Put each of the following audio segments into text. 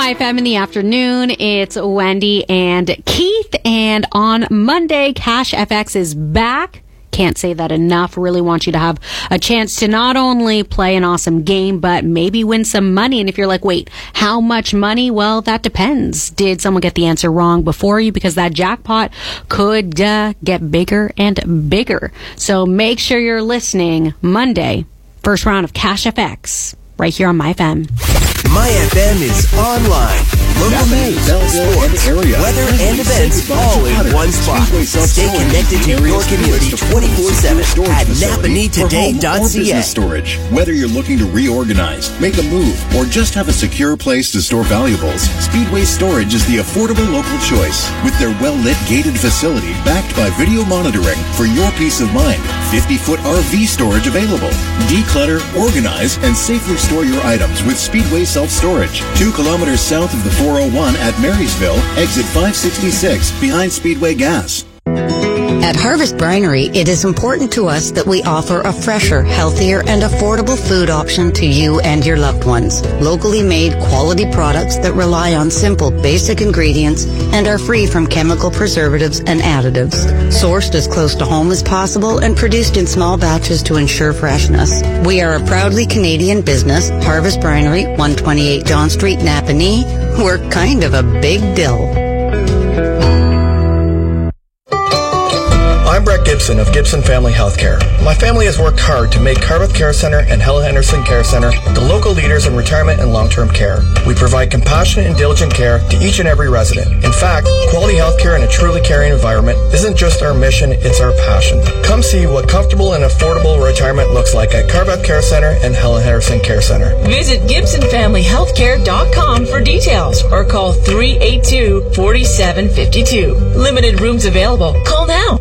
My FM in the afternoon. It's Wendy and Keith. And on Monday, Cash FX is back. Can't say that enough. Really want you to have a chance to not only play an awesome game, but maybe win some money. And if you're like, wait, how much money? Well, that depends. Did someone get the answer wrong before you? Because that jackpot could get bigger and bigger. So make sure you're listening Monday, first round of Cash FX, right here on My FM. My FM is online. Local news, sports, weather, and events all in one spot. Stay connected to your community 24/7 at napanitoday.ca. Storage. Whether you're looking to reorganize, make a move, or just have a secure place to store valuables, Speedway Storage is the affordable local choice. With their well-lit gated facility backed by video monitoring for your peace of mind, 50-foot RV storage available. Declutter, organize, and safely store your items with Speedway Self-Storage. 2 kilometers south of the 401 at Marysville, exit 566, behind Speedway Gas. At Harvest Brinery, it is important to us that we offer a fresher, healthier, and affordable food option to you and your loved ones. Locally made quality products that rely on simple, basic ingredients and are free from chemical preservatives and additives. Sourced as close to home as possible and produced in small batches to ensure freshness. We are a proudly Canadian business, Harvest Brinery, 128 John Street, Napanee. We're kind of a big deal. I'm Brett Gibson of Gibson Family Healthcare. My family has worked hard to make Cardiff Care Centre and Helen Henderson Care Centre the local leaders in retirement and long-term care. We provide compassionate and diligent care to each and every resident. In fact, quality healthcare in a truly caring environment isn't just our mission, it's our passion. Come see what comfortable and affordable retirement looks like at Cardiff Care Centre and Helen Henderson Care Centre. Visit GibsonFamilyHealthcare.com for details or call 382-4752. Limited rooms available. Call now.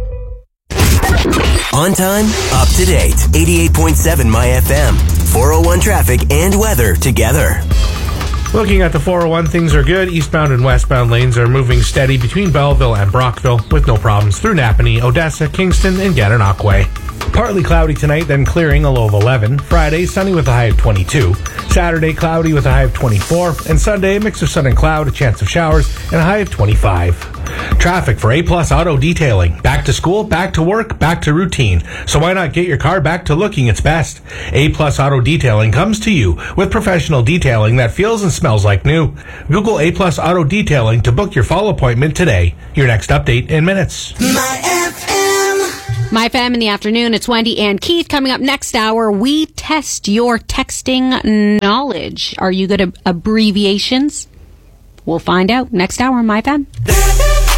On time, up to date. 88.7 My FM. 401 traffic and weather together. Looking at the 401, things are good. Eastbound and westbound lanes are moving steady between Belleville and Brockville with no problems through Napanee, Odessa, Kingston, and Gananoque. Partly cloudy tonight, then clearing, a low of 11. Friday, sunny with a high of 22. Saturday, cloudy with a high of 24. And Sunday, a mix of sun and cloud, a chance of showers, and a high of 25. Traffic for A-Plus Auto Detailing. Back to school, back to work, back to routine. So why not get your car back to looking its best? A-Plus Auto Detailing comes to you with professional detailing that feels and smells like new. Google A-Plus Auto Detailing to book your fall appointment today. Your next update in minutes. My FM in the afternoon. It's Wendy and Keith. Coming up next hour, we test your texting knowledge. Are you good at abbreviations? We'll find out next hour on My FM.